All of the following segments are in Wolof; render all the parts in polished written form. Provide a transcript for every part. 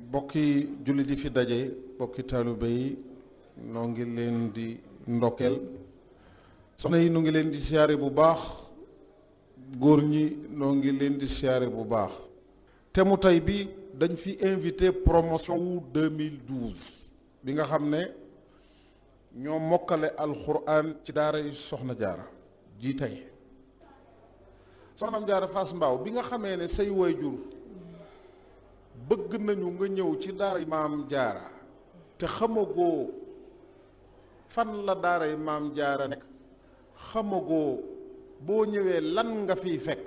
bokki jullit yi fi daje bokki taalibe yi noo ngi leen di ndokkeel soxna yi nu ngi leen di siyaare bu baax góor ñi noo ngi leen di siyaare bu baax te mu tey bi dañ fi invité promotion wu 2012 bi nga xam ne ñoo mokkale alxuraan ci daara yi soxna jaara ji tey soxna jaara Fass Mbao bi nga xamee ne say waajur bëgg nañu nga ñëw ci daara yi maam jaara te xamagoo fan la daara yi maam jaara nekk xamagoo boo ñëwee lan nga fiy fekk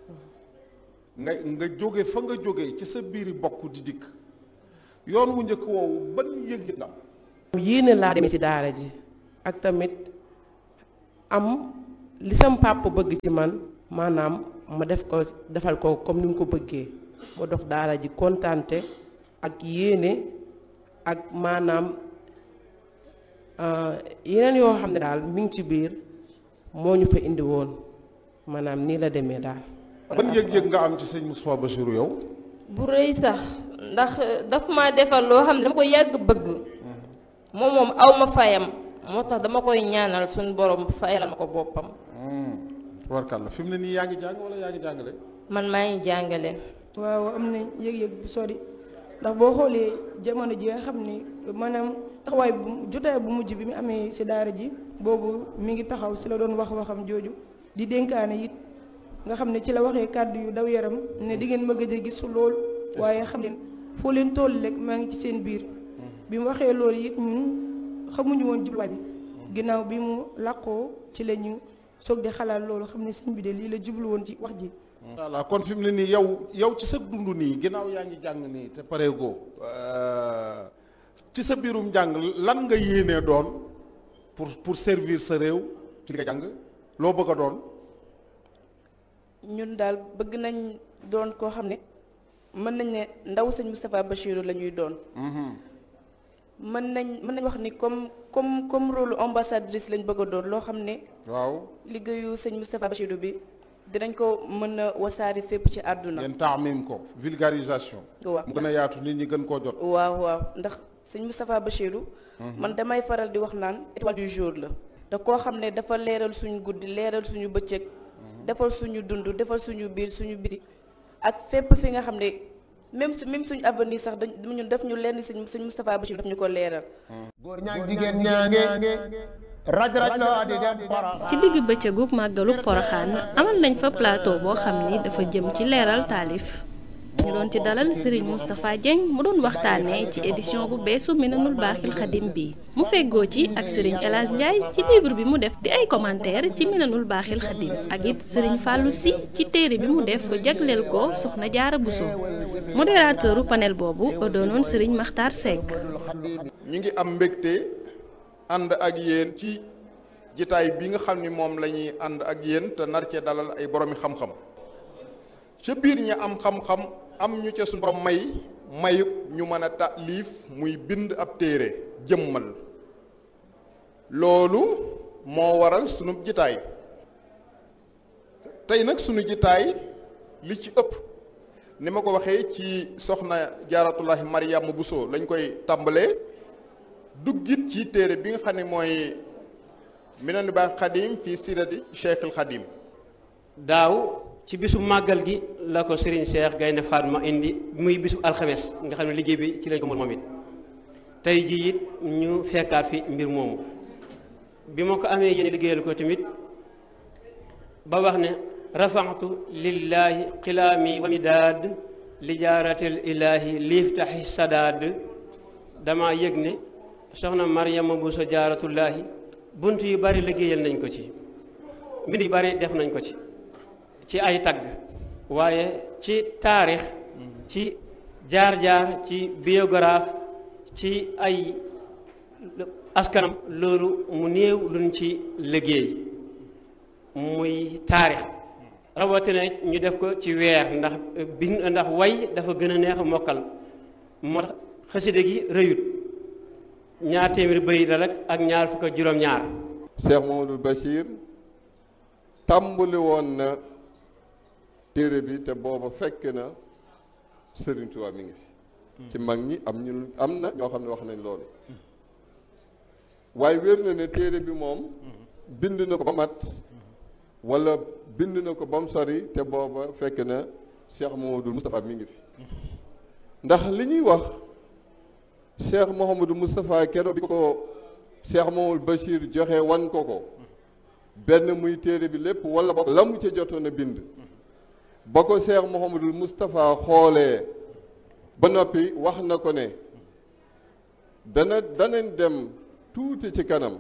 nga jóge fa nga jóge ci sa biiri bokk di dikk yoon wu njëkk woowu ban yëg la yéene laa demee ci daara ji ak tamit am li sam papa bëgg ci man maanaam ma defal ko comme ni mu ko bëggee ma dox daara ji kontaante ak yéene ak maanaam yeneen yoo xam ne daal mi ngi ci biir moo ñu fa indi woon maanaam nii la demee daal. ban yëg-yëg nga am ci sëñ Moustapha Bassirou yow. bu rëy sax ndax daf ma defal loo xam ne dama ko yàgg bëgg moom aw ma fayam moo tax dama koy ñaanal suñu borom fayal ma ko boppam. tubarkàlla fi mu ne nii yaa ngi jàng wala yaa ngi jàngale. man maa ngi jàngale. waaw am na yëg-yëg bu sori ndax boo xoolee jamono ji nga xam ni maanaam taxawaay jotaay bu mujj bi mu amee si daara ji boobu mi ngi taxaw si la doon waxam jooju di dénkaane it nga xam ne ci la waxee kàddu yu daw yaram ne di ngeen ma gëj a gis lool waaye xam leen foo leen toll rek maa ngi ci seen biir bi mu waxee loolu it ñun xamuñu woon jubluwaay bi ginnaaw bi mu làqoo ci la ñu soog di xalaat loolu xam ne sëñ bi de lii la jublu woon ci wax ji. voilà kon fi mu ne nii yow ci sa dund nii ginnaaw yaa ngi jàng nii te pareegoo ci sa biirum jàng lan nga yéenee doon pour servir sa réew ci nga jàng loo bëgg a doon. ñun daal bëgg nañ doon koo xam ne mën nañ ne ndaw sëñ Moustapha Bassirou la ñuy doon. mën nañ wax ni comme rôle ambassadrice lañ bëgg a doon loo xam ne. waaw liggéeyu sëñ Moustapha Bassirou bi. dinañ ko mën a wasaari fépp ci àdduna. ngeen taamim ko vulgarisation. waaw mu gën a yaatu nit ñi gën koo jot. waaw ndax sëñ Moustapha Bassirou. man damay faral di wax naan étoile du jour la. te koo xam ne dafa leeral suñu guddi leeral suñu bëccëg. defal suñu dund defal suñu biir suñu biti. ak fépp fi nga xam ne même suñu avenir sax ñun def ñu lenn sëñ Moustapha Bassirou daf ñu ko leeral. góor ñaag jigéen ñaange. raj-raj loo di dem ci digg bëccëgu màggalu Poroxaan amal nañ fa plateau boo xam ni dafa jëm ci leeral taalif ñu doon ci dalal Serigne Moustapha Dieng mu doon waxtaanee ci édition bu beesu Minanul Baaxil Xadim bi mu feggoo ci ak Serigne El Hadj Ndiaye ci livre bi mu def di ay commentaire ci Minanul Baaxil Xadim ak it Serigne Fallou Sy ci téere bi mu def jagleel ko Soxna Jaara Bousso modérateuru panel boobu doonoon Serigne Makhtar Seck. ñi ngi am mbégte ànd ak yéen ci jitaay bi nga xam ni moom la ñuy ànd ak yéen te nar cee dalal ay boroomi xam-xam ca biir ñi am xam-xam am ñu ca suñu borom mayub ñu mën a taalif muy bind ab téere jëmmal loolu moo waral sunu jitaay tey nag sunu jitaay li ci ëpp ni ma ko waxee ci soxna Jaaratullaahi Mariama Bousso lañ koy tàmbalee duggit ci téere bi nga xam ne mooy Minanul Baaxil Xadim fii sirati Cheikhul Xadim. daaw ci bisu màggal gi la ko Serigne Cheikh Gaynde Fatma indi muy bisu alxames nga xam ne liggéey bi ci lañ ko moom it tey jii it ñu fekkaat fi mbir moomu bi ma ko amee yéen liggéeyal ko tamit ba wax ne rafaxtu lillahi xilaami wa midaad li jaaratil ilaahi liiftaxi sadaad dama yëg ne soxna Mariama Bousso Jaaratullaahi bunt yu bari liggéeyal nañ ko ci mbind yu bari def nañ ko ci ay tagg waaye ci taarix ci jaar-jaar ci biographe ci ay askanam loolu mu néew luñ ci liggéey muy taarix rawatina ñu def ko ci weer ndax way dafa gën a neex a mokkal moo tax xaside gi rëyut 2 téeméeri bëy la rek ak 2 Cheikh Mamadou Bachir tàmbali woon na téere bi te booba fekk na Serigne Touba mi ngi fi ci mag ñi am na ñoo xam ne wax nañ loolu waaye wér na ne téere bi moom bind na ko ba mat wala bind na ko ba mu sori te booba fekk na Cheikh Mouhamadou Moustapha mi ngi fi ndax li ñuy wax Cheikh Mouhamadou Moustapha keroog bi ko Cheikh Mouhamadou Bachir joxe wan ko benn muy téere bi lépp wala ba la mu ca jotoon a bind ba ko Cheikh Mouhamadou Moustapha xoolee ba noppi wax na ko ne danañ dem tuuti ci kanam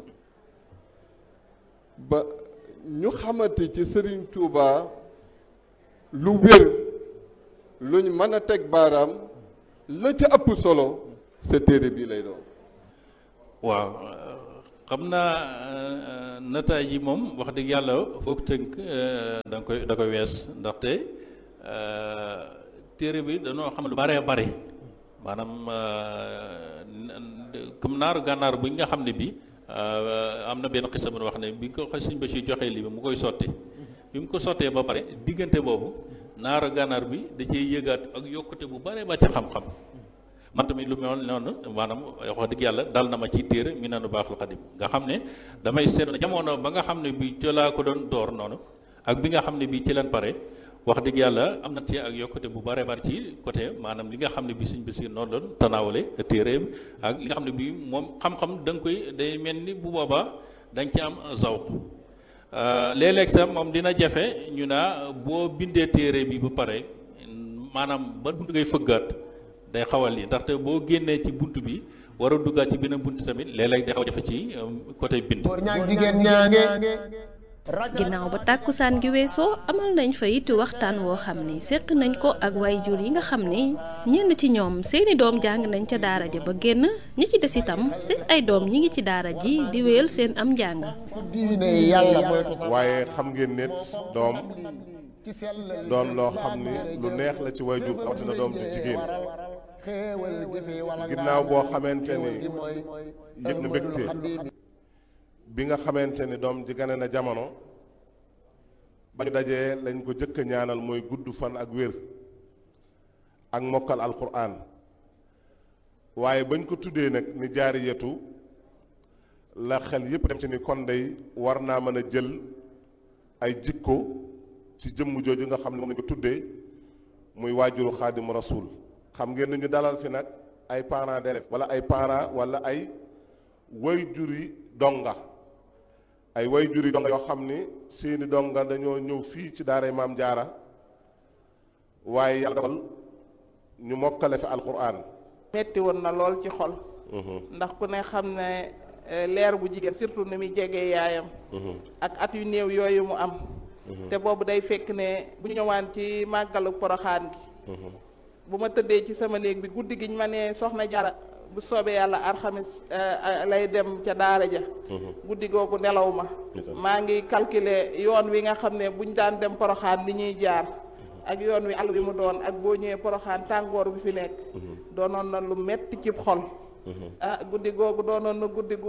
ba ñu xamante ci Serigne Touba lu wér luñ mën a teg baaraam la ca ëpp solo sa téere bii lay doon. waaw xam naa nataay yi moom wax dëgg yàlla foog tënk da koy wees ndaxte téere bi dañoo xam lu bare bare maanaam comme naaru gànnaar bu nga xam ne bi am na benn xisa bu wax ne bi ko Sëñ Bachir joxee lii bi mu koy sotti bi mu ko sottee ba pare diggante boobu naaru gànnaar bi da cee yëgaat ak yokkute bu bare ba ci xam-xam man tamit lu mel noonu maanaam wax dëgg yàlla dal na ma ci téere Minanul Baaxil Xadim nga xam ne damay seet jamono ba nga xam ne bi ci laa ko doon door noonu ak bi nga xam ne bi ci leen pare wax dëgg yàlla am na ci ak yokkute bu bare bare ci côté maanaam li nga xam ne bi Sëñ Basiir noonu doon tanaawale téere ak li nga xam ne bi moom xam-xam da nga koy day mel ni bu boobaa da nga ci am zawq léeg-léeg sax moom dina jafe ñu naa boo bindee téere bi bu pare maanaam ba bunt ngay fëggaat day xawal yi ndaxte boo génnee ci bunt bi war a duggaat ci beneen bunt tamit léeg-léeg day xaw jafe ci côté bind. ginnaaw ba tàkkusaan gi weesoo amal nañ fa it waxtaan woo xam ni seq nañ ko ak waajur yi nga xam ni ñenn ci ñoom seeni doom jàng nañ ca daara ja ba génn ñi ci des itam seen ay doom ñi ngi ci daara ji di wéyal seen am njàng. waaye xam ngeen nit doom doon loo xam ni lu neex la ci waajur rawatina doom ju jigéen ginnaaw boo xamante ni yëg na mbégte bi nga xamante ni doom ji gane na jamono ba ñu dajee lañ ko jëkk a ñaanal mooy gudd fan ak wér ak mokkal alquran waaye bañ ko tuddee nag ni jaariyatu la xel yépp dem ci ni kon day war naa mën a jël ay jikko ci jëmm jooju nga xam ne moom lañ ko tuddee muy waajuru xaadimu rasul xam ngeen ni ñu dalal fi nag ay parents d'élèves wala ay parents wala ay wayjuri donga ay wayjuri donga yoo xam ni seeni donga dañoo ñëw fii ci daaray maam jaara waaye yàlla dogal ñu mokkale fi alquran metti woon na lool ci xol ndax ku ne xam ne leer bu jigéen surtout ni muy jegee yaayam ak at yu néew yooyu mu am te boobu day fekk ne bu ñu ñëwaan ci màggalu poroxaan gi bu ma tëddee ci sama néeg bi guddi gi ñu ma ne soxna Jara bu soobee yàlla alxames lay dem ca daara ja guddi googu nelaw ma maa ngi calculer yoon wi nga xam ne buñ daan dem poroxaan li ñuy jaar ak yoon wi àll bi mu doon ak boo ñëwee poroxaan tàngoor bi fi nekk doonoon na lu metti ci xol guddi googu doonoon na guddi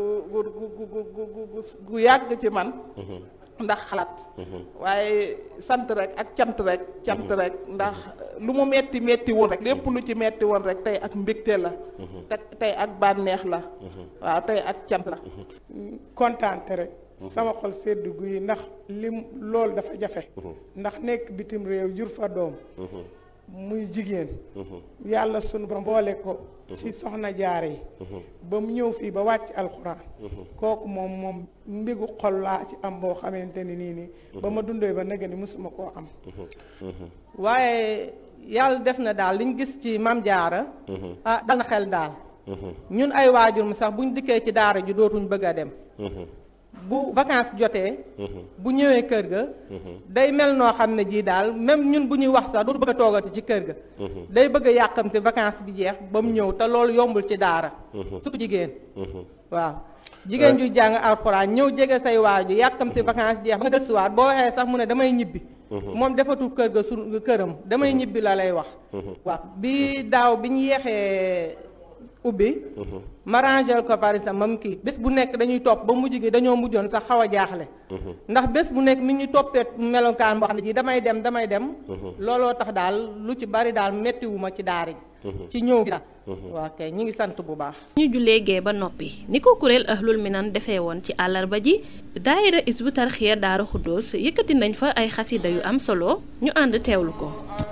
gu yàgg ci man ndax xalaat waaye sant rek ak cant rek ndax lu mu metti metti woon rek lépp lu ci metti woon rek tey ak mbégte la tey ak bànneex la waaw tey ak cant la kontaante rek sama xol seddu guy ndax lim loolu dafa jafe ndax nekk bitim réew jur fa doom muy jigéen yàlla sunu borom boole ko ci soxna jaare yi ba mu ñëw fii ba wàcc alxuraan kooku moom mbégu xol laa ci am boo xamante ni nii ba ma dundee ba nega ni mësuma koo am waaye yàlla def na daal liñ gis ci mam jaara dal na xel daal ñun ay waajur mu sax buñ dikkee ci daara ji dootuñ bëgg a dem bu vacances jotee bu ñëwee kër ga day mel noo xam ne jii daal même ñun bu ñuy wax sax dootu bëgg a toogati ci kër ga day bëgg a yàqamte vacances bi jeex ba mu ñëw te loolu yombul ci daara surtout jigéen waaw jigéen ju jàng alxuraan ñëw jege say waaju yàqamte vacances jeex ba nga gëstuwaat boo waxee sax mu ne damay ñibbi moom defatul kër ga këram damay ñibbi la lay wax waaw bi daaw bi ñu yeexee ubbi ma rangel ko par exemple mam kii bés bu nekk dañuy topp ba mujj gi dañoo mujjoon sax xaw a jaaxle ndax bés bu nekk mi ñu toppee melokaan boo xam ne ji damay dem looloo tax daal lu ci bari daal méttiwuma ci daara ji ci ñëw gi daal waa kay ñi ngi sant bu baax ñu jullee gee ba noppi ni ko kuréel Ahlul Minan defee woon ci àllarba ji daayira Hizbut Tarqiyyah Daaru Xuddoos yëkkati nañ fa ay xasida yu am solo ñu ànd teewlu ko